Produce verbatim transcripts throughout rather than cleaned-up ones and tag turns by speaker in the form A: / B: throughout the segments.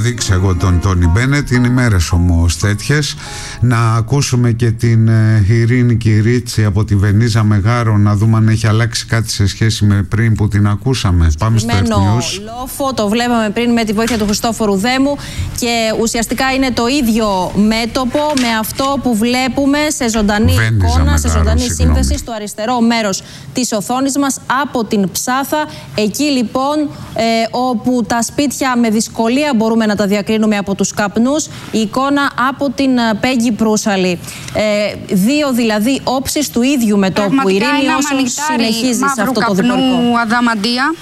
A: δείξω εγώ τον Τόνι Μπένετ. Είναι ημέρες όμως τέτοιες. Να ακούσουμε και την Ειρήνη Κυρίτσι από τη Βενίζα Μεγάρο, να δούμε αν έχει αλλάξει κάτι σε σχέση με πριν που την ακούσαμε. Πάμε στο Earth News.
B: Λόφο, το βλέπαμε πριν με τη βοήθεια του Χριστόφορου Δέμου και ουσιαστικά είναι το ίδιο μέτωπο με αυτό που βλέπουμε σε ζωντανή Βένιζα εικόνα, Μεγάρο, σε ζωντανή συγγνώμη. σύνθεση στο αριστερό μέρος της οθόνης μας από την Ψάθα. Εκεί λοιπόν ε, όπου τα σπίτια με δυσκολία μπορούμε να τα διακρίνουμε από τους καπνούς, η εικόνα από την Πέγγι Προύσαλη. Ε, δύο δηλαδή όψεις του ίδιου μετώπου. Η Ειρήνη όσο συνεχίζει σε αυτό το διπορικό.
C: Αδαμαντία.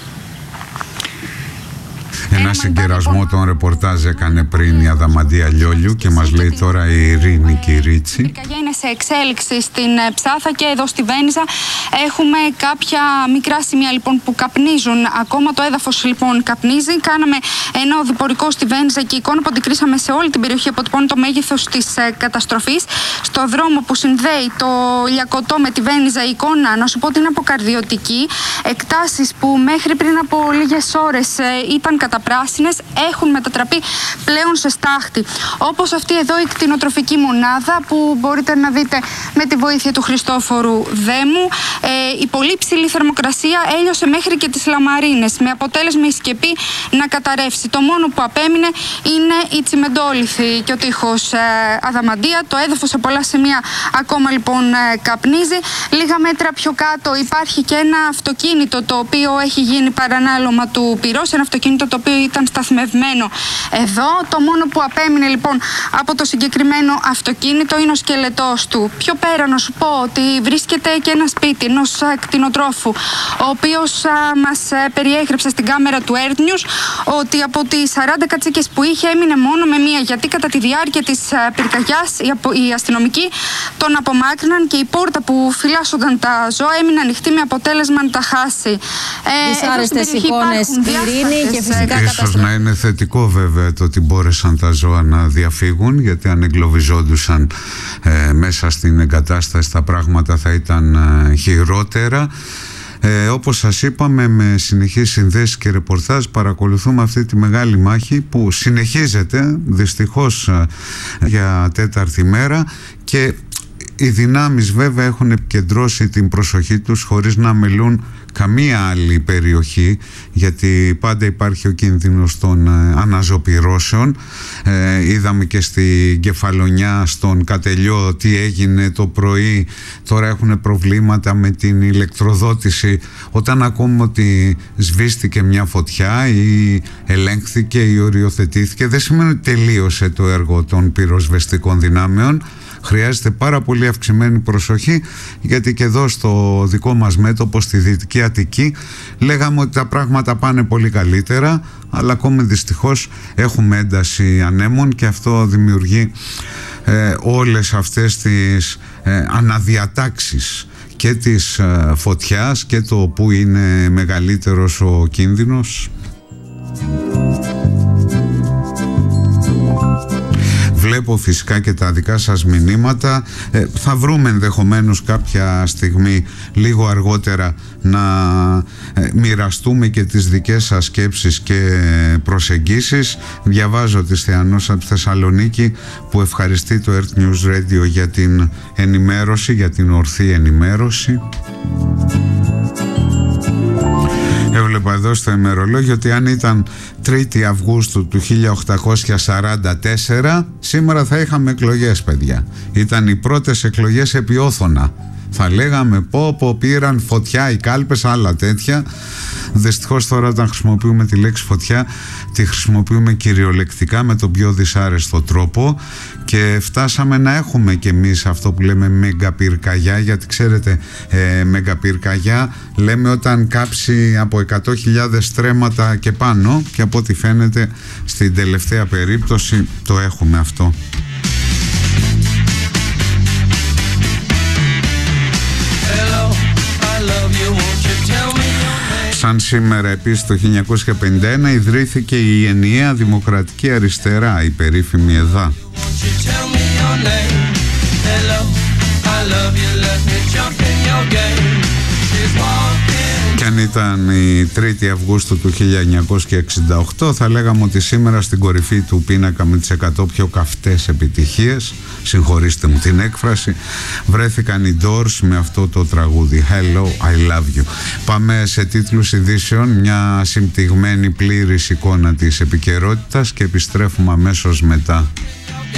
A: Ένα συγκερασμό των ρεπορτάζ έκανε πριν η Αδαμαντία Λιόλιου και μας λέει τώρα η Ειρήνη Κυρίτσι.
C: Η πυρκαγιά είναι σε εξέλιξη στην Ψάθα και εδώ στη Βένιζα έχουμε κάποια μικρά σημεία λοιπόν που καπνίζουν. Ακόμα το έδαφος λοιπόν καπνίζει. Κάναμε ένα οδηπορικό στη Βένιζα και η εικόνα που αντικρίσαμε σε όλη την περιοχή αποτυπώνει το μέγεθος της καταστροφής. Στο δρόμο που συνδέει το Λιακωτό με τη Βένιζα, η εικόνα να σου πω ότι είναι αποκαρδιωτική. Εκτάσεις που μέχρι πριν από λίγες ώρες ήταν κατά πράσινες έχουν μετατραπεί πλέον σε στάχτη. Όπως αυτή εδώ η κτηνοτροφική μονάδα που μπορείτε να δείτε με τη βοήθεια του Χριστόφορου Δέμου. Ε, η πολύ ψηλή θερμοκρασία έλειωσε μέχρι και τις λαμαρίνες με αποτέλεσμα η σκεπή να καταρρεύσει. Το μόνο που απέμεινε είναι η τσιμεντόλιθη και ο τείχος ε, Αδαμαντία. Το έδαφος σε πολλά σημεία ακόμα λοιπόν ε, καπνίζει. Λίγα μέτρα πιο κάτω υπάρχει και ένα αυτοκίνητο το οποίο έχει γίνει παρανάλωμα του πυρός. Ένα αυτοκίνητο το οποίο ήταν σταθμευμένο εδώ. Το μόνο που απέμεινε λοιπόν από το συγκεκριμένο αυτοκίνητο είναι ο σκελετός του. Πιο πέρα να σου πω ότι βρίσκεται και ένα σπίτι ενός κτηνοτρόφου, ο οποίος α, μας α, περιέγραψε στην κάμερα του Earth News ότι από τις σαράντα κατσίκες που είχε έμεινε μόνο με μία, γιατί κατά τη διάρκεια της α, πυρκαγιάς οι, οι αστυνομικοί τον απομάκρυναν και η πόρτα που φυλάσσονταν τα ζώα έμεινε ανοιχτή με αποτέλεσμα να τα χάσει.
B: Δυσάρεστες εικόνες, Ειρήνη, και φυσικά
A: ίσως να είναι θετικό βέβαια το ότι μπόρεσαν τα ζώα να διαφύγουν, γιατί αν εγκλωβιζόντουσαν ε, μέσα στην εγκατάσταση τα πράγματα θα ήταν ε, χειρότερα. Ε, όπως σας είπαμε, με συνεχείς συνδέσεις και ρεπορτάζ παρακολουθούμε αυτή τη μεγάλη μάχη που συνεχίζεται δυστυχώς ε, για τέταρτη μέρα και οι δυνάμεις βέβαια έχουν επικεντρώσει την προσοχή τους χωρίς να μελούν καμία άλλη περιοχή, γιατί πάντα υπάρχει ο κίνδυνος των ε, αναζωπυρώσεων. Ε, είδαμε και στη Κεφαλονιά, στον Κατελιό, τι έγινε το πρωί. Τώρα έχουν προβλήματα με την ηλεκτροδότηση. Όταν ακούμε ότι σβήστηκε μια φωτιά ή ελέγχθηκε ή οριοθετήθηκε, δεν σημαίνει ότι τελείωσε το έργο των πυροσβεστικών δυνάμεων. Χρειάζεται πάρα πολύ αυξημένη προσοχή, γιατί και εδώ στο δικό μας μέτωπο, στη Δυτική Αττική, λέγαμε ότι τα πράγματα πάνε πολύ καλύτερα, αλλά ακόμη δυστυχώς έχουμε ένταση ανέμων και αυτό δημιουργεί ε, όλες αυτές τις ε, αναδιατάξεις και της ε, φωτιάς και το που είναι μεγαλύτερος ο κίνδυνος. Βλέπω φυσικά και τα δικά σας μηνύματα. ε, Θα βρούμε ενδεχομένως κάποια στιγμή λίγο αργότερα να ε, μοιραστούμε και τις δικές σας σκέψεις και προσεγγίσεις. Διαβάζω τη Θεανός από Θεσσαλονίκη που ευχαριστεί το Earth News Radio για την ενημέρωση, για την ορθή ενημέρωση. Έβλεπα εδώ στο ημερολόγιο ότι αν ήταν τρίτη Αυγούστου του χίλια οκτακόσια σαράντα τέσσερα, σήμερα θα είχαμε εκλογές, παιδιά. Ήταν οι πρώτες εκλογές επί όθωνα. Θα λέγαμε πω πω πήραν φωτιά οι κάλπες, άλλα τέτοια. Δυστυχώς τώρα όταν χρησιμοποιούμε τη λέξη φωτιά τη χρησιμοποιούμε κυριολεκτικά με τον πιο δυσάρεστο τρόπο και φτάσαμε να έχουμε και εμείς αυτό που λέμε μεγαπυρκαγιά, γιατί ξέρετε ε, μεγαπυρκαγιά λέμε όταν κάψει από εκατό χιλιάδες στρέμματα και πάνω, και από ό,τι φαίνεται στην τελευταία περίπτωση το έχουμε αυτό. Σαν σήμερα επίσης το χίλια εννιακόσια πενήντα ένα ιδρύθηκε η ενιαία Δημοκρατική Αριστερά, η περίφημη ΕΔΑ. Και αν ήταν η τρίτη Αυγούστου του χίλια εννιακόσια εξήντα οκτώ, θα λέγαμε ότι σήμερα στην κορυφή του πίνακα με τις εκατό πιο καυτές επιτυχίες, συγχωρήστε μου την έκφραση, βρέθηκαν οι Doors με αυτό το τραγούδι Hello, I love you. Πάμε σε τίτλους ειδήσεων, μια συμπτυγμένη πλήρης εικόνα της επικαιρότητας και επιστρέφουμε αμέσως μετά.